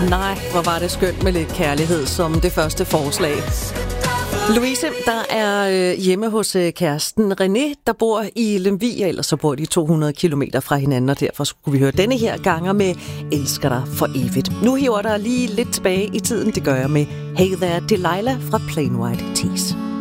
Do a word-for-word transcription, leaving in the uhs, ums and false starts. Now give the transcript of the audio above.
Nej, hvor var det skønt med lidt kærlighed som det første forslag. Louise, der er øh, hjemme hos øh, kæresten René, der bor i Lemvig, ellers så bor de to hundrede kilometer fra hinanden, og derfor skulle vi høre denne her ganger med Elsker dig for evigt. Nu hiver der lige lidt tilbage i tiden, det gør jeg med Hey There Delilah fra Plain White Tees.